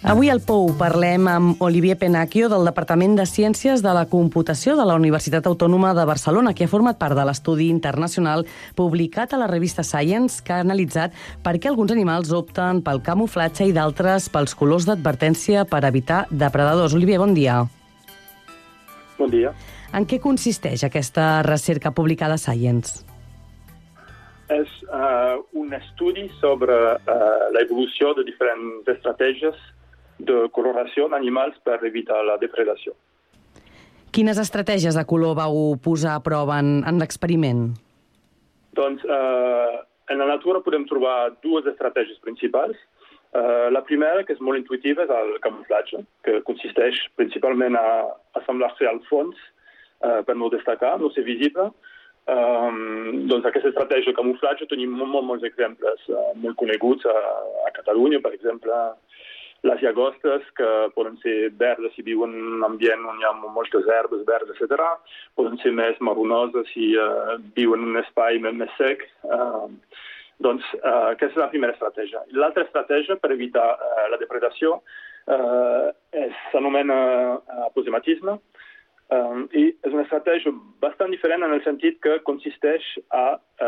Avui al POU parlem amb Olivier Penacchio del Departament de Ciències de la Computació de la Universitat Autònoma de Barcelona, que ha format part de l'estudi internacional publicat a la revista Science, que ha analitzat per què alguns animals opten pel camuflatge i d'altres pels colors d'advertència per evitar depredadors. Olivier, bon dia. Bon dia. En què consisteix aquesta recerca publicada a Science? És un estudi sobre l'evolució de diferents estratègies de coloració d'animals per evitar la depredació. Quines estratègies de color vau posar a prova en l'experiment? Doncs, en la natura podem trobar dues estratègies principals. La primera, que és molt intuïtiva, és el camuflatge, que consisteix principalment a assemblar-se al fons per no destacar, no ser visible. Doncs aquesta estratègia de camuflatge tenim molts exemples molt coneguts a Catalunya, per exemple, les llagostes, que poden ser verdes si viuen en un ambient on hi ha moltes herbes verdes, etc. Poden ser més marronoses si viuen en un espai més sec. Doncs aquesta és la primera estratègia. L'altra estratègia per evitar la depredació s'anomena aposematisme, i és una estratègia bastant diferent en el sentit que consisteix a